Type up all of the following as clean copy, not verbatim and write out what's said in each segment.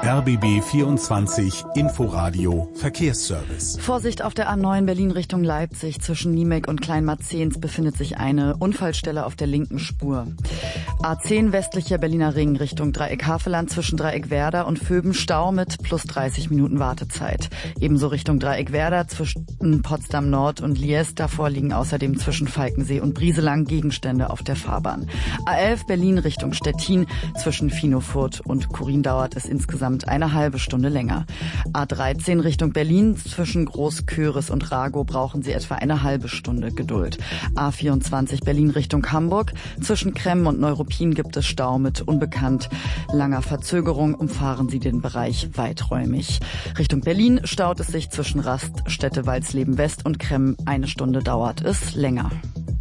RBB 24 Inforadio Verkehrsservice. Vorsicht auf der A9 Berlin Richtung Leipzig. Zwischen Niemek und Kleinmarzehns befindet sich eine Unfallstelle auf der linken Spur. A10 westlicher Berliner Ring Richtung Dreieck Havelland zwischen Dreieck Werder und Vöben Stau mit plus 30 Minuten Wartezeit. Ebenso Richtung Dreieck Werder zwischen Potsdam Nord und Lies. Davor liegen außerdem zwischen Falkensee und Brieselang Gegenstände auf der Fahrbahn. A11 Berlin Richtung Stettin zwischen Finofurt und Kurin dauert es insgesamt eine halbe Stunde länger. A13 Richtung Berlin zwischen Großköris und Ragow brauchen Sie etwa eine halbe Stunde Geduld. A24 Berlin Richtung Hamburg zwischen Kremmen und Neuruppin gibt es Stau mit unbekannt langer Verzögerung. Umfahren Sie den Bereich weiträumig. Richtung Berlin staut es sich zwischen Raststätte Walsleben West und Kremmen. Eine Stunde dauert es länger.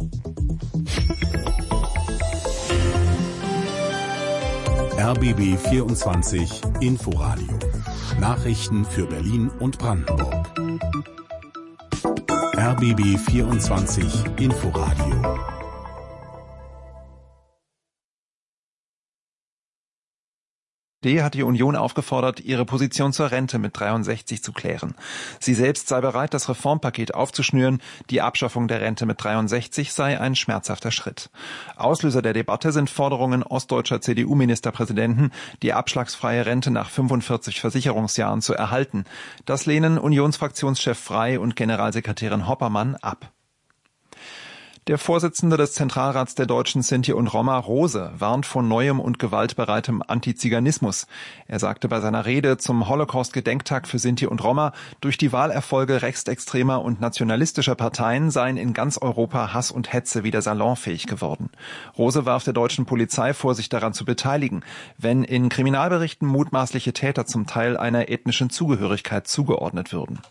RBB 24 Inforadio. Nachrichten für Berlin und Brandenburg. RBB 24 Inforadio. Hat die Union aufgefordert, ihre Position zur Rente mit 63 zu klären. Sie selbst sei bereit, das Reformpaket aufzuschnüren. Die Abschaffung der Rente mit 63 sei ein schmerzhafter Schritt. Auslöser der Debatte sind Forderungen ostdeutscher CDU-Ministerpräsidenten, die abschlagsfreie Rente nach 45 Versicherungsjahren zu erhalten. Das lehnen Unionsfraktionschef Frey und Generalsekretärin Hoppermann ab. Der Vorsitzende des Zentralrats der Deutschen Sinti und Roma, Rose, warnt vor neuem und gewaltbereitem Antiziganismus. Er sagte bei seiner Rede zum Holocaust-Gedenktag für Sinti und Roma, durch die Wahlerfolge rechtsextremer und nationalistischer Parteien seien in ganz Europa Hass und Hetze wieder salonfähig geworden. Rose warf der deutschen Polizei vor, sich daran zu beteiligen, wenn in Kriminalberichten mutmaßliche Täter zum Teil einer ethnischen Zugehörigkeit zugeordnet würden.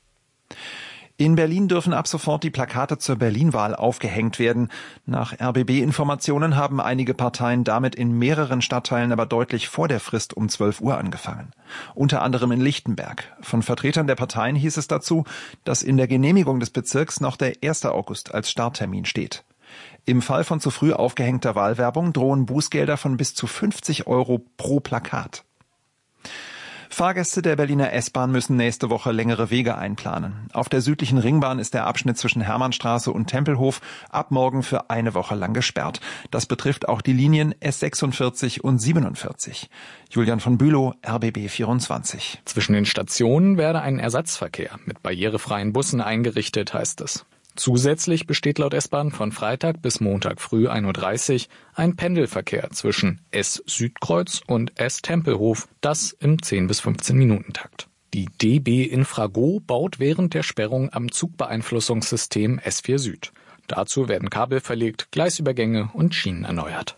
In Berlin dürfen ab sofort die Plakate zur Berlin-Wahl aufgehängt werden. Nach RBB-Informationen haben einige Parteien damit in mehreren Stadtteilen aber deutlich vor der Frist um 12 Uhr angefangen. Unter anderem in Lichtenberg. Von Vertretern der Parteien hieß es dazu, dass in der Genehmigung des Bezirks noch der 1. August als Starttermin steht. Im Fall von zu früh aufgehängter Wahlwerbung drohen Bußgelder von bis zu 50 € pro Plakat. Fahrgäste der Berliner S-Bahn müssen nächste Woche längere Wege einplanen. Auf der südlichen Ringbahn ist der Abschnitt zwischen Hermannstraße und Tempelhof ab morgen für eine Woche lang gesperrt. Das betrifft auch die Linien S46 und 47. Julian von Bülow, RBB 24. Zwischen den Stationen werde ein Ersatzverkehr mit barrierefreien Bussen eingerichtet, heißt es. Zusätzlich besteht laut S-Bahn von Freitag bis Montag früh 1.30 Uhr ein Pendelverkehr zwischen S-Südkreuz und S-Tempelhof, das im 10- bis 15-Minuten-Takt. Die DB Infrago baut während der Sperrung am Zugbeeinflussungssystem S4 Süd. Dazu werden Kabel verlegt, Gleisübergänge und Schienen erneuert.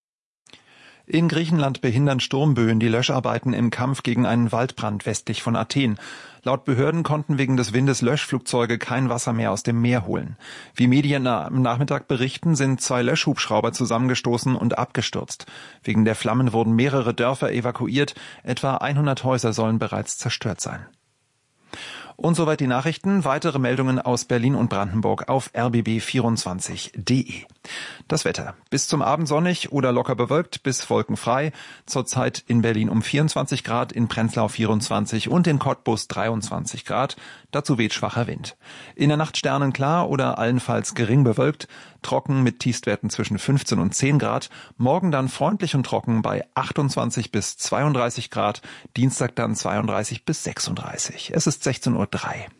In Griechenland behindern Sturmböen die Löscharbeiten im Kampf gegen einen Waldbrand westlich von Athen. Laut Behörden konnten wegen des Windes Löschflugzeuge kein Wasser mehr aus dem Meer holen. Wie Medien am Nachmittag berichten, sind 2 Löschhubschrauber zusammengestoßen und abgestürzt. Wegen der Flammen wurden mehrere Dörfer evakuiert. Etwa 100 Häuser sollen bereits zerstört sein. Und soweit die Nachrichten. Weitere Meldungen aus Berlin und Brandenburg auf rbb24.de. Das Wetter. Bis zum Abend sonnig oder locker bewölkt bis wolkenfrei. Zurzeit in Berlin um 24 Grad, in Prenzlau 24 und in Cottbus 23 Grad. Dazu weht schwacher Wind. In der Nacht sternenklar oder allenfalls gering bewölkt. Trocken mit Tiefstwerten zwischen 15 und 10 Grad. Morgen dann freundlich und trocken bei 28 bis 32 Grad. Dienstag dann 32 bis 36. Es ist 16:03 Uhr.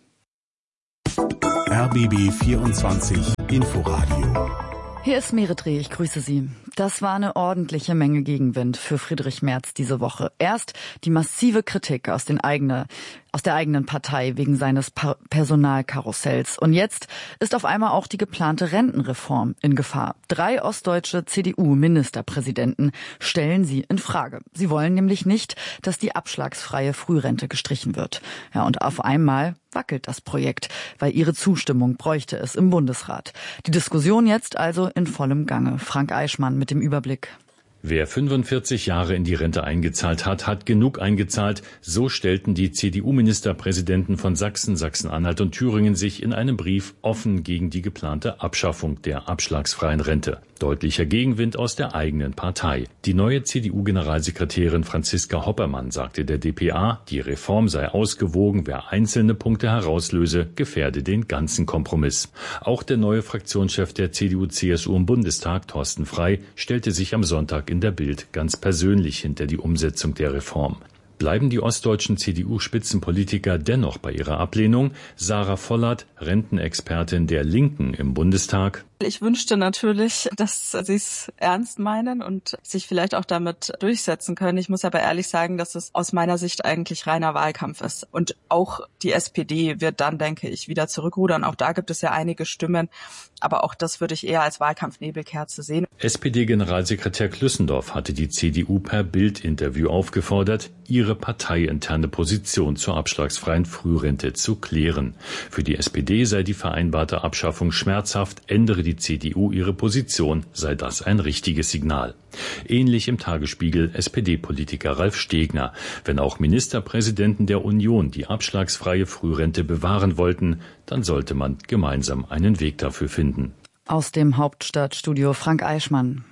RBB 24 Inforadio. Hier ist Meredreh, ich grüße Sie. Das war eine ordentliche Menge Gegenwind für Friedrich Merz diese Woche. Erst die massive Kritik aus der eigenen Partei wegen seines Personalkarussells. Und jetzt ist auf einmal auch die geplante Rentenreform in Gefahr. 3 ostdeutsche CDU-Ministerpräsidenten stellen sie in Frage. Sie wollen nämlich nicht, dass die abschlagsfreie Frührente gestrichen wird. Ja, und auf einmal wackelt das Projekt, weil ihre Zustimmung bräuchte es im Bundesrat. Die Diskussion jetzt also in vollem Gange. Frank Eichmann mit dem Überblick. Wer 45 Jahre in die Rente eingezahlt hat, hat genug eingezahlt. So stellten die CDU-Ministerpräsidenten von Sachsen, Sachsen-Anhalt und Thüringen sich in einem Brief offen gegen die geplante Abschaffung der abschlagsfreien Rente. Deutlicher Gegenwind aus der eigenen Partei. Die neue CDU-Generalsekretärin Franziska Hoppermann sagte der dpa, die Reform sei ausgewogen, wer einzelne Punkte herauslöse, gefährde den ganzen Kompromiss. Auch der neue Fraktionschef der CDU-CSU im Bundestag, Thorsten Frey, stellte sich am Sonntag in der Bild ganz persönlich hinter die Umsetzung der Reform. Bleiben die ostdeutschen CDU-Spitzenpolitiker dennoch bei ihrer Ablehnung? Sarah Vollert, Rentenexpertin der Linken im Bundestag. Ich wünschte natürlich, dass sie es ernst meinen und sich vielleicht auch damit durchsetzen können. Ich muss aber ehrlich sagen, dass es aus meiner Sicht eigentlich reiner Wahlkampf ist. Und auch die SPD wird dann, denke ich, wieder zurückrudern. Auch da gibt es ja einige Stimmen. Aber auch das würde ich eher als Wahlkampfnebelkerze sehen. SPD-Generalsekretär Klüssendorf hatte die CDU per Bild-Interview aufgefordert, ihre parteiinterne Position zur abschlagsfreien Frührente zu klären. Für die SPD sei die vereinbarte Abschaffung schmerzhaft, ändere die CDU ihre Position, sei das ein richtiges Signal. Ähnlich im Tagesspiegel SPD-Politiker Ralf Stegner. Wenn auch Ministerpräsidenten der Union die abschlagsfreie Frührente bewahren wollten, dann sollte man gemeinsam einen Weg dafür finden. Aus dem Hauptstadtstudio Frank Eichmann.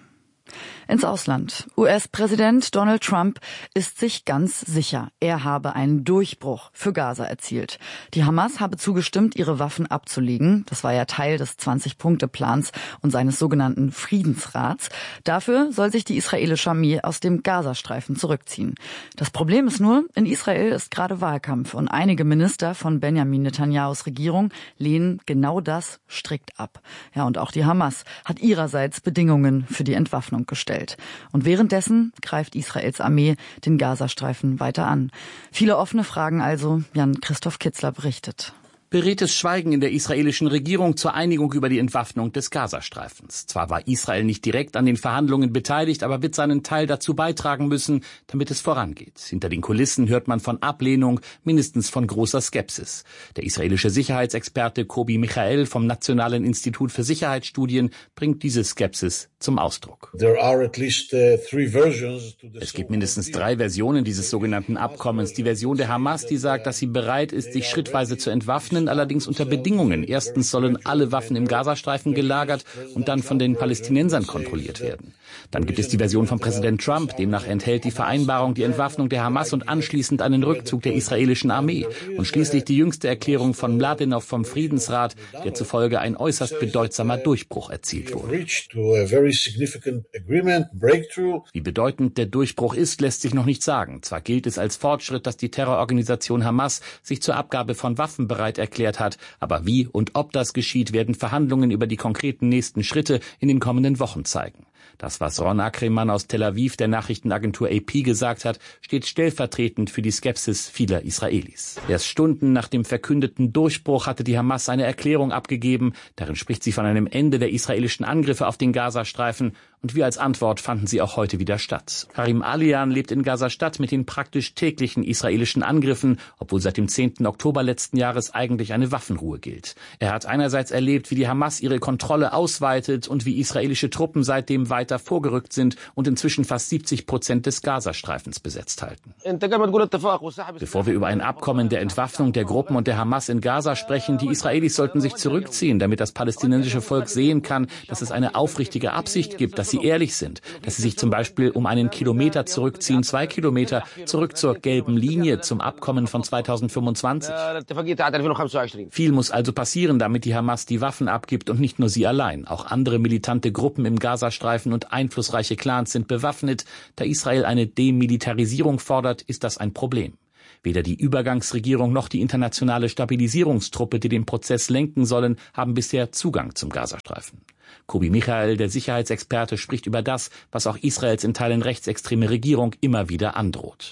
Ins Ausland. US-Präsident Donald Trump ist sich ganz sicher, er habe einen Durchbruch für Gaza erzielt. Die Hamas habe zugestimmt, ihre Waffen abzulegen. Das war ja Teil des 20-Punkte-Plans und seines sogenannten Friedensrats. Dafür soll sich die israelische Armee aus dem Gazastreifen zurückziehen. Das Problem ist nur, in Israel ist gerade Wahlkampf und einige Minister von Benjamin Netanyahus Regierung lehnen genau das strikt ab. Ja, und auch die Hamas hat ihrerseits Bedingungen für die Entwaffnung gestellt. Und währenddessen greift Israels Armee den Gazastreifen weiter an. Viele offene Fragen also, Jan-Christoph Kitzler berichtet. Beredtes Schweigen in der israelischen Regierung zur Einigung über die Entwaffnung des Gazastreifens. Zwar war Israel nicht direkt an den Verhandlungen beteiligt, aber wird seinen Teil dazu beitragen müssen, damit es vorangeht. Hinter den Kulissen hört man von Ablehnung, mindestens von großer Skepsis. Der israelische Sicherheitsexperte Kobi Michael vom Nationalen Institut für Sicherheitsstudien bringt diese Skepsis zum Ausdruck. Es gibt mindestens 3 Versionen dieses sogenannten Abkommens. Die Version der Hamas, die sagt, dass sie bereit ist, sich schrittweise zu entwaffnen, allerdings unter Bedingungen. Erstens sollen alle Waffen im Gazastreifen gelagert und dann von den Palästinensern kontrolliert werden. Dann gibt es die Version von Präsident Trump, demnach enthält die Vereinbarung die Entwaffnung der Hamas und anschließend einen Rückzug der israelischen Armee. Und schließlich die jüngste Erklärung von Mladenow vom Friedensrat, der zufolge ein äußerst bedeutsamer Durchbruch erzielt wurde. Wie bedeutend der Durchbruch ist, lässt sich noch nicht sagen. Zwar gilt es als Fortschritt, dass die Terrororganisation Hamas sich zur Abgabe von Waffen bereit erklärt hat, aber wie und ob das geschieht, werden Verhandlungen über die konkreten nächsten Schritte in den kommenden Wochen zeigen. Das, was Ron Ackermann aus Tel Aviv der Nachrichtenagentur AP gesagt hat, steht stellvertretend für die Skepsis vieler Israelis. Erst Stunden nach dem verkündeten Durchbruch hatte die Hamas eine Erklärung abgegeben. Darin spricht sie von einem Ende der israelischen Angriffe auf den Gazastreifen. Und wie als Antwort fanden sie auch heute wieder statt. Karim Alian lebt in Gaza-Stadt mit den praktisch täglichen israelischen Angriffen, obwohl seit dem 10. Oktober letzten Jahres eigentlich eine Waffenruhe gilt. Er hat einerseits erlebt, wie die Hamas ihre Kontrolle ausweitet und wie israelische Truppen seitdem weiter vorgerückt sind und inzwischen fast 70% des Gazastreifens besetzt halten. Bevor wir über ein Abkommen der Entwaffnung der Gruppen und der Hamas in Gaza sprechen, die Israelis sollten sich zurückziehen, damit das palästinensische Volk sehen kann, dass es eine aufrichtige Absicht gibt, dass sie ehrlich sind, dass sie sich zum Beispiel um einen Kilometer zurückziehen, 2 Kilometer zurück zur gelben Linie, zum Abkommen von 2025. Viel muss also passieren, damit die Hamas die Waffen abgibt und nicht nur sie allein. Auch andere militante Gruppen im Gazastreifen und einflussreiche Clans sind bewaffnet. Da Israel eine Demilitarisierung fordert, ist das ein Problem. Weder die Übergangsregierung noch die internationale Stabilisierungstruppe, die den Prozess lenken sollen, haben bisher Zugang zum Gazastreifen. Kobi Michael, der Sicherheitsexperte, spricht über das, was auch Israels in Teilen rechtsextreme Regierung immer wieder androht.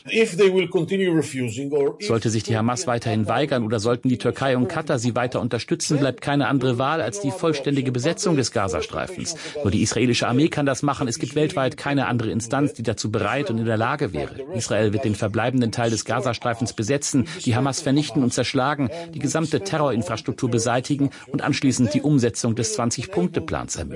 Sollte sich die Hamas weiterhin weigern oder sollten die Türkei und Katar sie weiter unterstützen, bleibt keine andere Wahl als die vollständige Besetzung des Gazastreifens. Nur die israelische Armee kann das machen. Es gibt weltweit keine andere Instanz, die dazu bereit und in der Lage wäre. Israel wird den verbleibenden Teil des Gazastreifens besetzen, die Hamas vernichten und zerschlagen, die gesamte Terrorinfrastruktur beseitigen und anschließend die Umsetzung des 20-Punkte-Plans ermöglichen.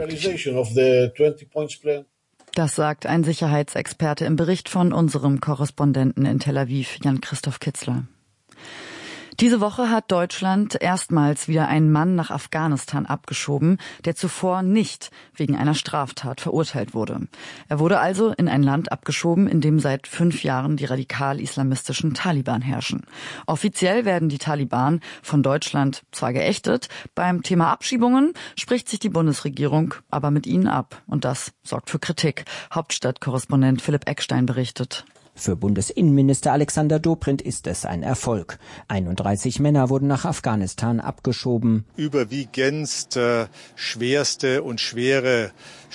Das sagt ein Sicherheitsexperte im Bericht von unserem Korrespondenten in Tel Aviv, Jan-Christoph Kitzler. Diese Woche hat Deutschland erstmals wieder einen Mann nach Afghanistan abgeschoben, der zuvor nicht wegen einer Straftat verurteilt wurde. Er wurde also in ein Land abgeschoben, in dem seit 5 Jahren die radikal-islamistischen Taliban herrschen. Offiziell werden die Taliban von Deutschland zwar geächtet, beim Thema Abschiebungen spricht sich die Bundesregierung aber mit ihnen ab. Und das sorgt für Kritik. Hauptstadtkorrespondent Philipp Eckstein berichtet. Für Bundesinnenminister Alexander Dobrindt ist es ein Erfolg. 31 Männer wurden nach Afghanistan abgeschoben. Überwiegend schwerste und schwere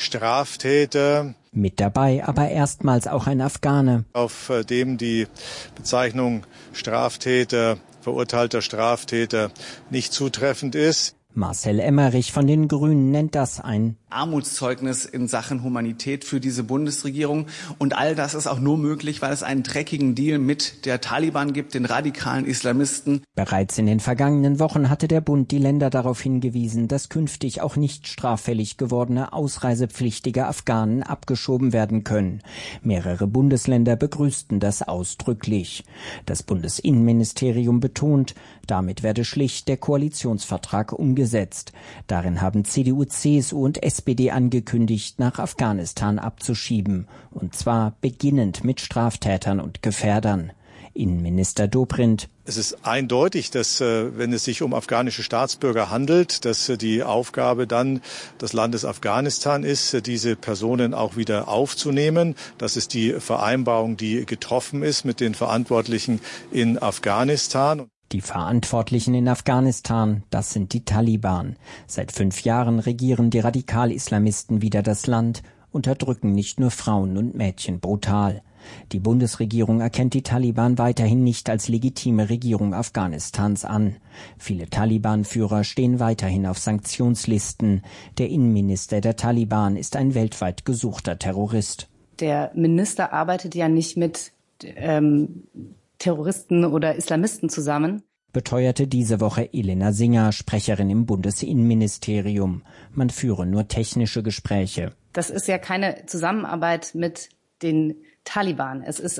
Straftäter. Mit dabei aber erstmals auch ein Afghane. Auf dem die Bezeichnung Straftäter, verurteilter Straftäter nicht zutreffend ist. Marcel Emmerich von den Grünen nennt das ein Armutszeugnis in Sachen Humanität für diese Bundesregierung. Und all das ist auch nur möglich, weil es einen dreckigen Deal mit der Taliban gibt, den radikalen Islamisten. Bereits in den vergangenen Wochen hatte der Bund die Länder darauf hingewiesen, dass künftig auch nicht straffällig gewordene ausreisepflichtige Afghanen abgeschoben werden können. Mehrere Bundesländer begrüßten das ausdrücklich. Das Bundesinnenministerium betont, damit werde schlicht der Koalitionsvertrag umgesetzt. Darin haben CDU, CSU und SPD angekündigt, nach Afghanistan abzuschieben. Und zwar beginnend mit Straftätern und Gefährdern. Innenminister Dobrindt: Es ist eindeutig, dass, wenn es sich um afghanische Staatsbürger handelt, dass die Aufgabe dann des Landes Afghanistan ist, diese Personen auch wieder aufzunehmen. Das ist die Vereinbarung, die getroffen ist mit den Verantwortlichen in Afghanistan. Die Verantwortlichen in Afghanistan, das sind die Taliban. Seit 5 Jahren regieren die Radikal-Islamisten wieder das Land, unterdrücken nicht nur Frauen und Mädchen brutal. Die Bundesregierung erkennt die Taliban weiterhin nicht als legitime Regierung Afghanistans an. Viele Taliban-Führer stehen weiterhin auf Sanktionslisten. Der Innenminister der Taliban ist ein weltweit gesuchter Terrorist. Der Minister arbeitet ja nicht mit Terroristen oder Islamisten zusammen, beteuerte diese Woche Elena Singer, Sprecherin im Bundesinnenministerium. Man führe nur technische Gespräche. Das ist ja keine Zusammenarbeit mit den Taliban. Es ist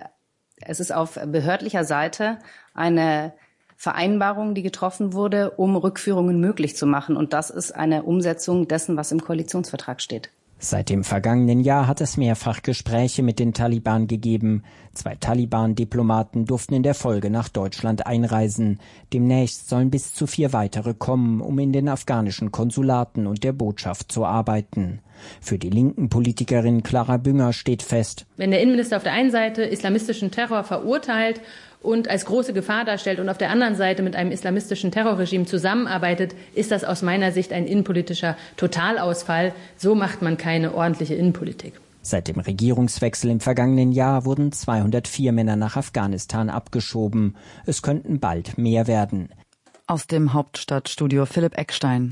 auf behördlicher Seite eine Vereinbarung, die getroffen wurde, um Rückführungen möglich zu machen. Und das ist eine Umsetzung dessen, was im Koalitionsvertrag steht. Seit dem vergangenen Jahr hat es mehrfach Gespräche mit den Taliban gegeben. 2 Taliban-Diplomaten durften in der Folge nach Deutschland einreisen. Demnächst sollen bis zu 4 weitere kommen, um in den afghanischen Konsulaten und der Botschaft zu arbeiten. Für die linken Politikerin Clara Bünger steht fest: Wenn der Innenminister auf der einen Seite islamistischen Terror verurteilt und als große Gefahr darstellt und auf der anderen Seite mit einem islamistischen Terrorregime zusammenarbeitet, ist das aus meiner Sicht ein innenpolitischer Totalausfall. So macht man keine ordentliche Innenpolitik. Seit dem Regierungswechsel im vergangenen Jahr wurden 204 Männer nach Afghanistan abgeschoben. Es könnten bald mehr werden. Aus dem Hauptstadtstudio Philipp Eckstein.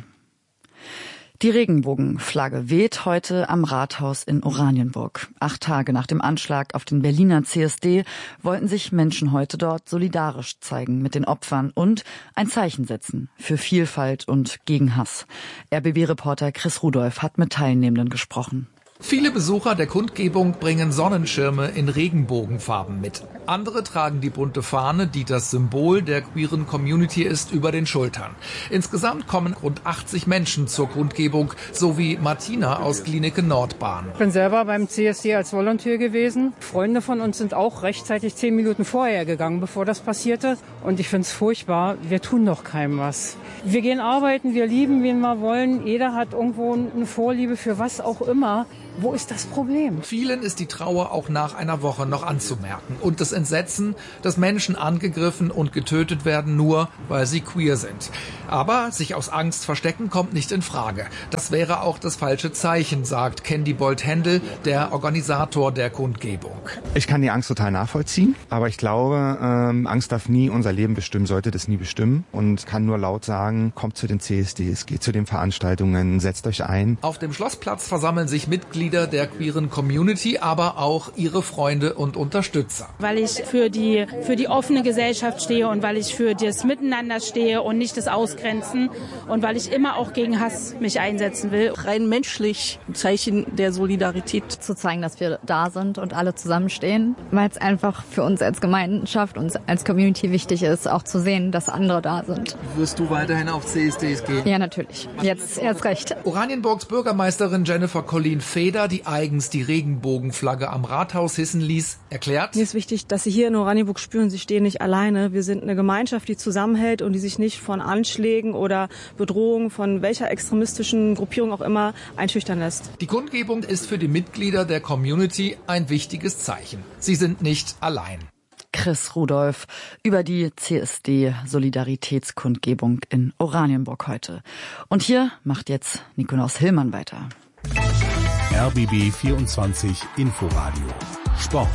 Die Regenbogenflagge weht heute am Rathaus in Oranienburg. 8 Tage nach dem Anschlag auf den Berliner CSD wollten sich Menschen heute dort solidarisch zeigen mit den Opfern und ein Zeichen setzen für Vielfalt und gegen Hass. RBB-Reporter Chris Rudolph hat mit Teilnehmenden gesprochen. Viele Besucher der Kundgebung bringen Sonnenschirme in Regenbogenfarben mit. Andere tragen die bunte Fahne, die das Symbol der queeren Community ist, über den Schultern. Insgesamt kommen rund 80 Menschen zur Kundgebung, sowie Martina aus Klinike Nordbahn. Ich bin selber beim CSD als Volontär gewesen. Freunde von uns sind auch rechtzeitig 10 Minuten vorher gegangen, bevor das passierte. Und ich finde es furchtbar, wir tun doch keinem was. Wir gehen arbeiten, wir lieben, wen wir wollen. Jeder hat irgendwo eine Vorliebe für was auch immer. Wo ist das Problem? Vielen ist die Trauer auch nach einer Woche noch anzumerken. Und das Entsetzen, dass Menschen angegriffen und getötet werden, nur weil sie queer sind. Aber sich aus Angst verstecken kommt nicht in Frage. Das wäre auch das falsche Zeichen, sagt Candy Bolt-Händel, der Organisator der Kundgebung. Ich kann die Angst total nachvollziehen, aber ich glaube, Angst darf nie unser Leben bestimmen, sollte das nie bestimmen. Und kann nur laut sagen, kommt zu den CSDs, geht zu den Veranstaltungen, setzt euch ein. Auf dem Schlossplatz versammeln sich Mitglieder Mitglieder der queeren Community, aber auch ihre Freunde und Unterstützer. Weil ich für die offene Gesellschaft stehe und weil ich für das Miteinander stehe und nicht das Ausgrenzen und weil ich immer auch gegen Hass mich einsetzen will. Rein menschlich ein Zeichen der Solidarität. Zu zeigen, dass wir da sind und alle zusammenstehen, weil es einfach für uns als Gemeinschaft, uns als Community wichtig ist, auch zu sehen, dass andere da sind. Wirst du weiterhin auf CSDs gehen? Ja, natürlich. Jetzt erst recht. Oranienburgs Bürgermeisterin Jennifer Colleen Feder, die eigens die Regenbogenflagge am Rathaus hissen ließ, erklärt: Mir ist wichtig, dass Sie hier in Oranienburg spüren, Sie stehen nicht alleine. Wir sind eine Gemeinschaft, die zusammenhält und die sich nicht von Anschlägen oder Bedrohungen von welcher extremistischen Gruppierung auch immer einschüchtern lässt. Die Kundgebung ist für die Mitglieder der Community ein wichtiges Zeichen. Sie sind nicht allein. Chris Rudolph über die CSD-Solidaritätskundgebung in Oranienburg heute. Und hier macht jetzt Nikolaus Hillmann weiter. RBB 24 Inforadio Sport.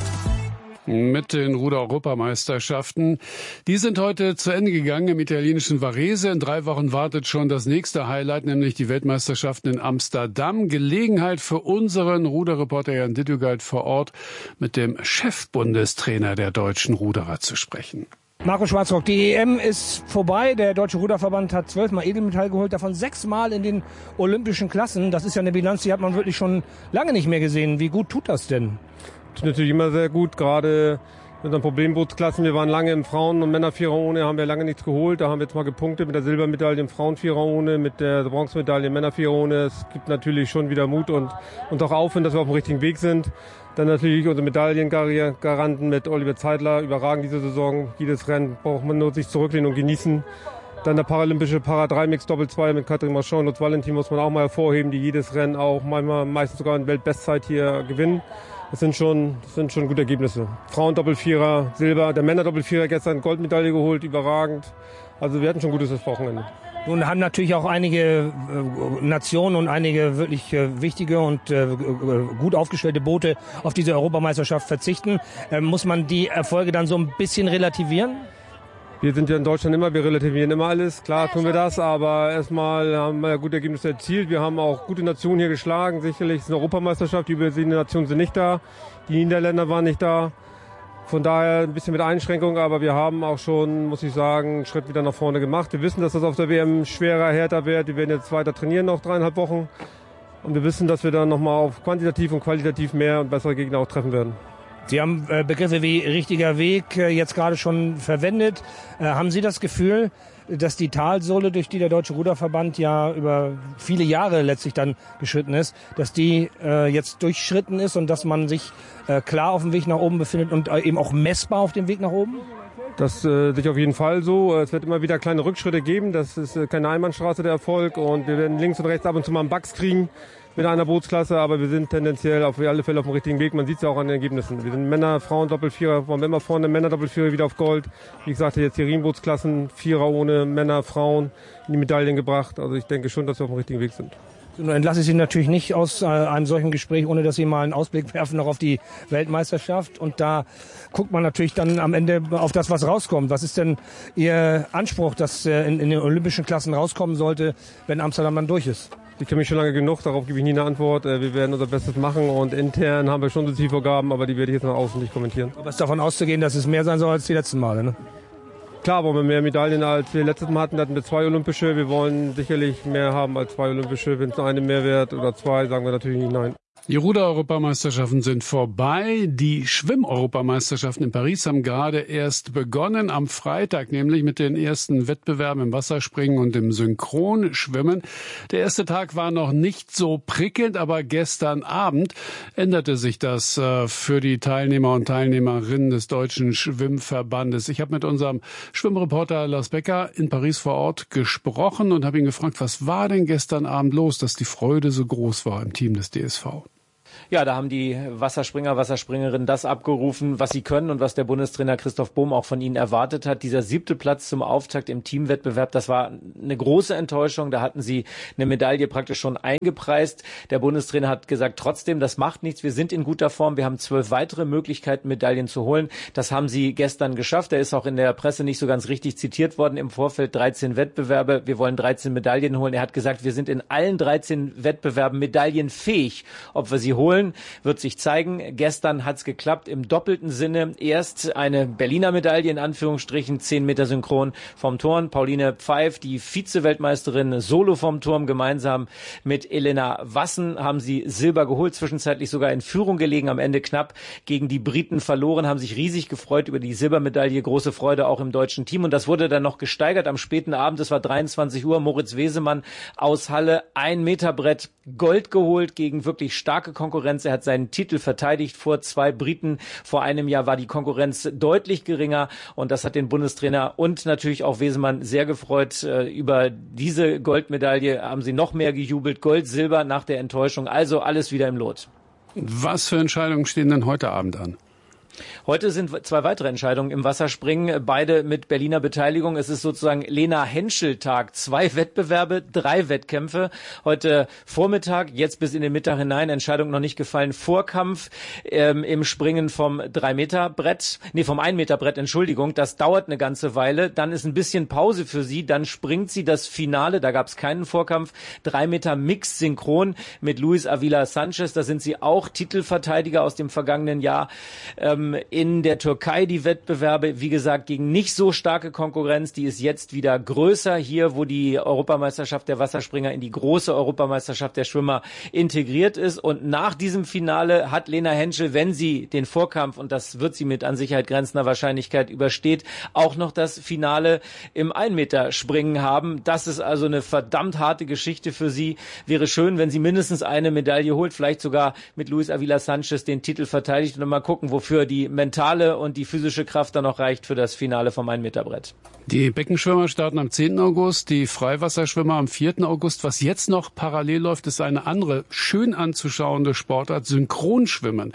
Mit den Ruder-Europameisterschaften. Die sind heute zu Ende gegangen im italienischen Varese. In 3 Wochen wartet schon das nächste Highlight, nämlich die Weltmeisterschaften in Amsterdam. Gelegenheit für unseren Ruderreporter Jan Dittugald vor Ort, mit dem Chefbundestrainer der deutschen Ruderer zu sprechen. Marco Schwarzrock, die EM ist vorbei. Der Deutsche Ruderverband hat 12-mal Edelmetall geholt, davon 6-mal in den olympischen Klassen. Das ist ja eine Bilanz, die hat man wirklich schon lange nicht mehr gesehen. Wie gut tut das denn? Das ist natürlich immer sehr gut, gerade mit unseren Problembootsklassen. Wir waren lange im Frauen- und Männervierer ohne, haben wir lange nichts geholt. Da haben wir jetzt mal gepunktet mit der Silbermedaille im Frauenvierer ohne, mit der Bronzemedaille im Männervierer ohne. Es gibt natürlich schon wieder Mut und auch Aufwind, dass wir auf dem richtigen Weg sind. Dann natürlich unsere Medaillengaranten mit Oliver Zeidler, überragend diese Saison. Jedes Rennen braucht man nur sich zurücklehnen und genießen. Dann der paralympische Para-3-Mix Doppel-2 mit Katrin Marchand und Lutz Valentin muss man auch mal hervorheben, die jedes Rennen auch meistens sogar in Weltbestzeit hier gewinnen. Das sind schon gute Ergebnisse. Frauen-Doppelvierer, Silber, der Männer-Doppelvierer gestern Goldmedaille geholt, überragend. Also wir hatten schon ein gutes Wochenende. Nun haben natürlich auch einige Nationen und einige wirklich wichtige und gut aufgestellte Boote auf diese Europameisterschaft verzichten. Muss man die Erfolge dann so ein bisschen relativieren? Wir sind ja in Deutschland wir relativieren immer alles. Klar tun wir das, aber erstmal haben wir gute Ergebnisse erzielt. Wir haben auch gute Nationen hier geschlagen. Sicherlich ist es eine Europameisterschaft, die übersehenen Nationen sind nicht da. Die Niederländer waren nicht da. Von daher ein bisschen mit Einschränkung, aber wir haben auch schon, muss ich sagen, einen Schritt wieder nach vorne gemacht. Wir wissen, dass das auf der WM schwerer, härter wird. Wir werden jetzt weiter trainieren, noch 3,5 Wochen. Und wir wissen, dass wir dann nochmal auf quantitativ und qualitativ mehr und bessere Gegner auch treffen werden. Sie haben Begriffe wie richtiger Weg jetzt gerade schon verwendet. Haben Sie das Gefühl, dass die Talsohle, durch die der Deutsche Ruderverband ja über viele Jahre letztlich dann geschritten ist, dass die jetzt durchschritten ist und dass man sich klar auf dem Weg nach oben befindet und eben auch messbar auf dem Weg nach oben? Das sich auf jeden Fall so. Es wird immer wieder kleine Rückschritte geben. Das ist keine Einbahnstraße, der Erfolg. Und wir werden links und rechts ab und zu mal einen Bugs kriegen mit einer Bootsklasse, aber wir sind tendenziell auf alle Fälle auf dem richtigen Weg. Man sieht es ja auch an den Ergebnissen. Wir sind Männer, Frauen, Doppelvierer, waren immer vorne, Männer, Doppelvierer wieder auf Gold. Wie gesagt, jetzt die Riemenbootsklassen, Vierer ohne, Männer, Frauen in die Medaillen gebracht. Also ich denke schon, dass wir auf dem richtigen Weg sind. Nun entlasse ich Sie natürlich nicht aus einem solchen Gespräch, ohne dass Sie mal einen Ausblick werfen noch auf die Weltmeisterschaft. Und da guckt man natürlich dann am Ende auf das, was rauskommt. Was ist denn Ihr Anspruch, dass in den olympischen Klassen rauskommen sollte, wenn Amsterdam dann durch ist? Ich kenne mich schon lange genug, darauf gebe ich nie eine Antwort. Wir werden unser Bestes machen und intern haben wir schon so Zielvorgaben, aber die werde ich jetzt nach außen nicht kommentieren. Aber es ist davon auszugehen, dass es mehr sein soll als die letzten Male, ne? Klar wollen wir mehr Medaillen als wir letztes Mal hatten. Da hatten wir 2 Olympische. Wir wollen sicherlich mehr haben als 2 Olympische. Wenn es eine mehr wird oder 2, sagen wir natürlich nicht nein. Die Ruder-Europameisterschaften sind vorbei. Die Schwimm-Europameisterschaften in Paris haben gerade erst begonnen. Am Freitag nämlich mit den ersten Wettbewerben im Wasserspringen und im Synchronschwimmen. Der erste Tag war noch nicht so prickelnd, aber gestern Abend änderte sich das für die Teilnehmer und Teilnehmerinnen des Deutschen Schwimmverbandes. Ich habe mit unserem Schwimmreporter Lars Becker in Paris vor Ort gesprochen und habe ihn gefragt, was war denn gestern Abend los, dass die Freude so groß war im Team des DSV? Ja, da haben die Wasserspringer, Wasserspringerinnen das abgerufen, was sie können und was der Bundestrainer Christoph Bohm auch von ihnen erwartet hat. Dieser 7. Platz zum Auftakt im Teamwettbewerb, das war eine große Enttäuschung. Da hatten sie eine Medaille praktisch schon eingepreist. Der Bundestrainer hat gesagt, trotzdem, das macht nichts. Wir sind in guter Form. Wir haben 12 weitere Möglichkeiten, Medaillen zu holen. Das haben sie gestern geschafft. Er ist auch in der Presse nicht so ganz richtig zitiert worden. Im Vorfeld 13 Wettbewerbe. Wir wollen 13 Medaillen holen. Er hat gesagt, wir sind in allen 13 Wettbewerben medaillenfähig. Ob wir sie holen, wird sich zeigen. Gestern hat's geklappt im doppelten Sinne. Erst eine Berliner Medaille, in Anführungsstrichen, 10 Meter synchron vom Turn. Pauline Pfeif, die Vize-Weltmeisterin, solo vom Turm. Gemeinsam mit Elena Wassen haben sie Silber geholt, zwischenzeitlich sogar in Führung gelegen, am Ende knapp gegen die Briten verloren, haben sich riesig gefreut über die Silbermedaille. Große Freude auch im deutschen Team. Und das wurde dann noch gesteigert am späten Abend. Es war 23 Uhr. Moritz Wesemann aus Halle, 1 Meter Brett, Gold geholt gegen wirklich starke Konkurrenz. Er hat seinen Titel verteidigt vor 2 Briten. Vor einem Jahr war die Konkurrenz deutlich geringer und das hat den Bundestrainer und natürlich auch Wesemann sehr gefreut. Über diese Goldmedaille haben sie noch mehr gejubelt. Gold, Silber nach der Enttäuschung. Also alles wieder im Lot. Was für Entscheidungen stehen denn heute Abend an? Heute sind 2 weitere Entscheidungen im Wasserspringen, beide mit Berliner Beteiligung. Es ist sozusagen Lena Henschel-Tag. 2 Wettbewerbe, 3 Wettkämpfe. Heute Vormittag, jetzt bis in den Mittag hinein, Entscheidung noch nicht gefallen. Vorkampf im Springen vom 3-Meter-Brett, vom 1-Meter-Brett, Entschuldigung. Das dauert eine ganze Weile. Dann ist ein bisschen Pause für sie. Dann springt sie das Finale. Da gab es keinen Vorkampf. 3 Meter Mixed Synchron mit Luis Avila Sanchez. Da sind sie auch Titelverteidiger aus dem vergangenen Jahr. In der Türkei die Wettbewerbe, wie gesagt, gegen nicht so starke Konkurrenz. Die ist jetzt wieder größer hier, wo die Europameisterschaft der Wasserspringer in die große Europameisterschaft der Schwimmer integriert ist. Und nach diesem Finale hat Lena Henschel, wenn sie den Vorkampf, und das wird sie mit an Sicherheit grenzender Wahrscheinlichkeit übersteht, auch noch das Finale im 1-Meter-Springen haben. Das ist also eine verdammt harte Geschichte für sie. Wäre schön, wenn sie mindestens eine Medaille holt, vielleicht sogar mit Luis Avila Sanchez den Titel verteidigt. Und dann mal gucken, wofür die mentale und die physische Kraft dann noch reicht für das Finale vom 1-Meter-Brett. Die Beckenschwimmer starten am 10. August, die Freiwasserschwimmer am 4. August. Was jetzt noch parallel läuft, ist eine andere, schön anzuschauende Sportart, Synchronschwimmen.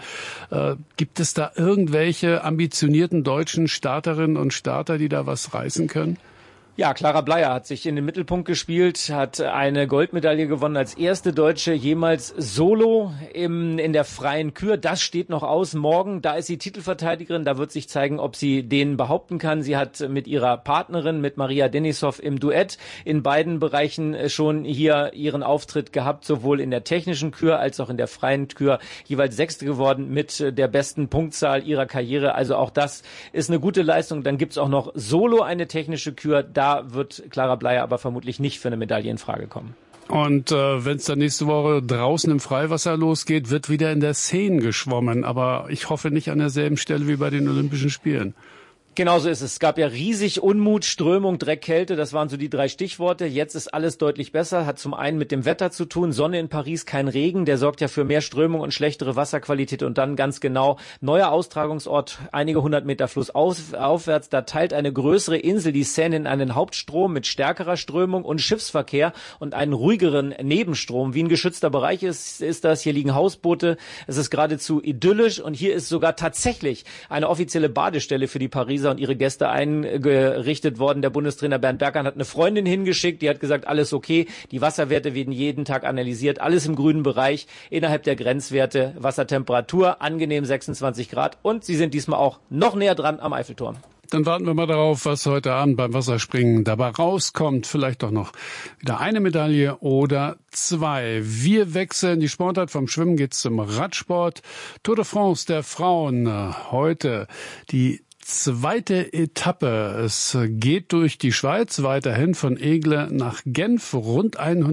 Gibt es da irgendwelche ambitionierten deutschen Starterinnen und Starter, die da was reißen können? Ja, Clara Bleier hat sich in den Mittelpunkt gespielt, hat eine Goldmedaille gewonnen als erste Deutsche jemals solo in der freien Kür. Das steht noch aus morgen. Da ist sie Titelverteidigerin. Da wird sich zeigen, ob sie den behaupten kann. Sie hat mit ihrer Partnerin, mit Maria Denisov im Duett in beiden Bereichen schon hier ihren Auftritt gehabt, sowohl in der technischen Kür als auch in der freien Kür. Jeweils Sechste geworden mit der besten Punktzahl ihrer Karriere. Also auch das ist eine gute Leistung. Dann gibt's auch noch solo eine technische Kür. Da wird Clara Bleier aber vermutlich nicht für eine Medaille in Frage kommen. Und wenn es dann nächste Woche draußen im Freiwasser losgeht, wird wieder in der Seine geschwommen. Aber ich hoffe nicht an derselben Stelle wie bei den Olympischen Spielen. Genauso ist es. Es gab ja riesig Unmut, Strömung, Dreck, Kälte. Das waren so die 3 Stichworte. Jetzt ist alles deutlich besser. Hat zum einen mit dem Wetter zu tun. Sonne in Paris, kein Regen. Der sorgt ja für mehr Strömung und schlechtere Wasserqualität. Und dann ganz genau, neuer Austragungsort, einige 100 Meter Fluss aufwärts. Da teilt eine größere Insel die Seine in einen Hauptstrom mit stärkerer Strömung und Schiffsverkehr und einen ruhigeren Nebenstrom. Wie ein geschützter Bereich ist das. Hier liegen Hausboote. Es ist geradezu idyllisch. Und hier ist sogar tatsächlich eine offizielle Badestelle für die Pariser und ihre Gäste eingerichtet worden. Der Bundestrainer Bernd Berghahn hat eine Freundin hingeschickt, die hat gesagt, alles okay, die Wasserwerte werden jeden Tag analysiert, alles im grünen Bereich, innerhalb der Grenzwerte, Wassertemperatur, angenehm 26 Grad und sie sind diesmal auch noch näher dran am Eiffelturm. Dann warten wir mal darauf, was heute Abend beim Wasserspringen dabei rauskommt. Vielleicht doch noch wieder eine Medaille oder 2. Wir wechseln die Sportart. Vom Schwimmen geht's zum Radsport. Tour de France der Frauen. Heute die 2. Etappe. Es geht durch die Schweiz weiterhin von Aigle nach Genf, rund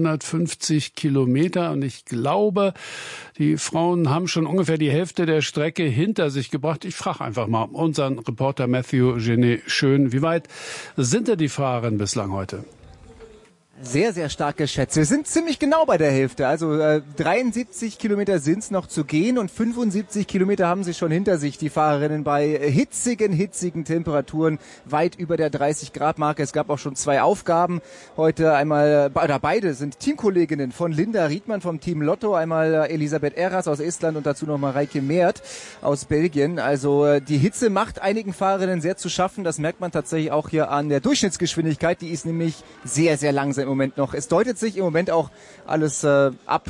150 Kilometer. Und ich glaube, die Frauen haben schon ungefähr die Hälfte der Strecke hinter sich gebracht. Ich frage einfach mal unseren Reporter Matthew Genet schön, wie weit sind denn die Fahrerinnen bislang heute? Sehr, sehr stark geschätzt. Wir sind ziemlich genau bei der Hälfte. Also 73 Kilometer sind es noch zu gehen und 75 Kilometer haben sie schon hinter sich, die Fahrerinnen, bei hitzigen Temperaturen, weit über der 30-Grad-Marke. Es gab auch schon 2 Aufgaben heute. Einmal, oder beide sind Teamkolleginnen von Linda Riedmann vom Team Lotto. Einmal Elisabeth Eras aus Estland und dazu noch Mareike Meert aus Belgien. Also die Hitze macht einigen Fahrerinnen sehr zu schaffen. Das merkt man tatsächlich auch hier an der Durchschnittsgeschwindigkeit. Die ist nämlich sehr, sehr langsam im Moment noch. Es deutet sich im Moment auch alles ab